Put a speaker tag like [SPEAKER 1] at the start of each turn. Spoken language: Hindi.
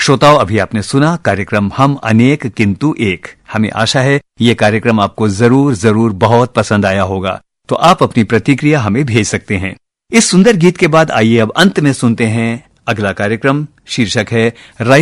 [SPEAKER 1] श्रोताओं, अभी आपने सुना कार्यक्रम हम अनेक किंतु एक। हमें आशा है ये कार्यक्रम आपको जरूर बहुत पसंद आया होगा। तो आप अपनी प्रतिक्रिया हमें भेज सकते हैं। इस सुंदर गीत के बाद आइए अब अंत में सुनते हैं अगला कार्यक्रम। शीर्षक है